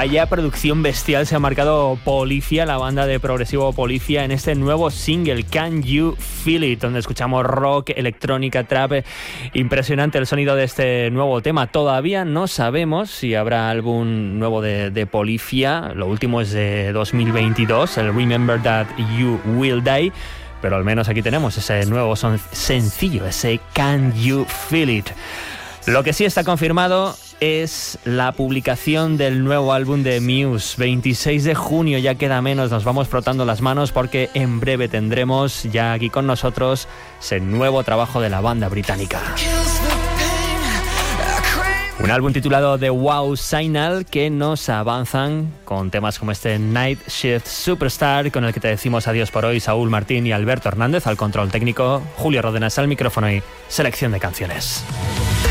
Vaya producción bestial se ha marcado Polyphia, la banda de progresivo Polyphia, en este nuevo single, Can You Feel It, donde escuchamos rock, electrónica, trap. Impresionante el sonido de este nuevo tema. Todavía no sabemos si habrá álbum nuevo de Polyphia. Lo último es de 2022, el Remember That You Will Die. Pero al menos aquí tenemos ese nuevo sencillo, ese Can You Feel It. Lo que sí está confirmado es la publicación del nuevo álbum de Muse. 26 de junio, ya queda menos, nos vamos frotando las manos porque en breve tendremos ya aquí con nosotros ese nuevo trabajo de la banda británica. Un álbum titulado The Wow Signal que nos avanzan con temas como este Night Shift Superstar, con el que te decimos adiós por hoy. Saúl Martín y Alberto Hernández al control técnico, Julio Ródenas al micrófono y selección de canciones.